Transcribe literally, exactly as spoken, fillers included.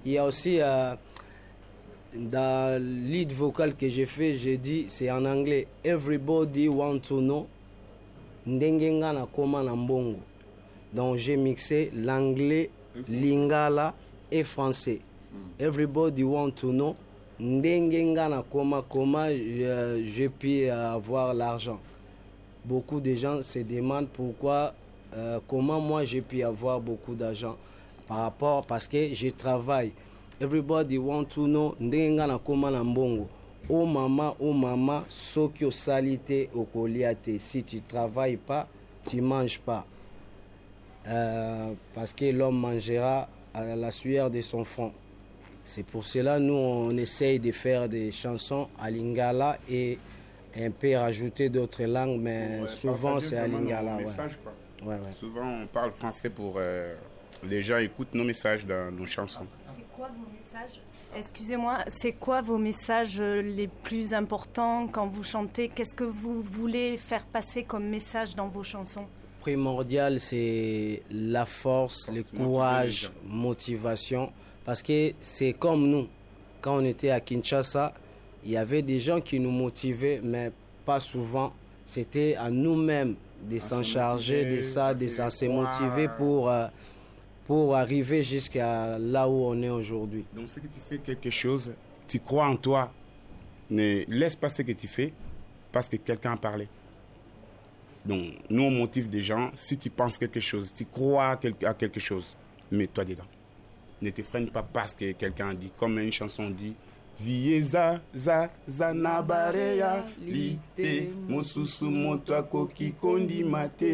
Il y a aussi, euh, dans le lead vocal que j'ai fait, j'ai dit, c'est en anglais. Everybody want to know. Ndengenga na koma na mbongo. Donc j'ai mixé l'anglais, lingala et français. Mm. Everybody want to know. Ndengenga na koma comment euh, j'ai pu avoir l'argent. Beaucoup de gens se demandent pourquoi, euh, comment moi j'ai pu avoir beaucoup d'argent par rapport, parce que je travaille. Everybody want to know, ndenga na koma na mbongo. Oh maman, oh maman, sokyo salité au koliate. Si tu travailles pas, tu manges pas. Euh, parce que l'homme mangera à la sueur de son front. C'est pour cela nous on essaye de faire des chansons à lingala et un peu rajouter d'autres langues, mais ouais, souvent c'est à lingala. Message, ouais. Quoi. Ouais, ouais. Souvent on parle français pour euh, les gens écoutent nos messages dans nos chansons. C'est quoi vos messages? Excusez-moi, c'est quoi vos messages les plus importants quand vous chantez? Qu'est-ce que vous voulez faire passer comme message dans vos chansons? Primordial, c'est la force, le courage, motivation. Parce que c'est comme nous, quand on était à Kinshasa, il y avait des gens qui nous motivaient, mais pas souvent. C'était à nous-mêmes de s'en charger de ça, de se motiver pour, euh, pour arriver jusqu'à là où on est aujourd'hui. Donc, ce que tu fais quelque chose, tu crois en toi, ne laisse pas ce que tu fais parce que quelqu'un a parlé. Donc, nous, on motive des gens. Si tu penses quelque chose, tu crois à quelque chose, mets-toi dedans. Ne te freine pas parce que quelqu'un dit, comme une chanson dit, Vieza za za nabareya lite mosusu moto akoki kondi mate.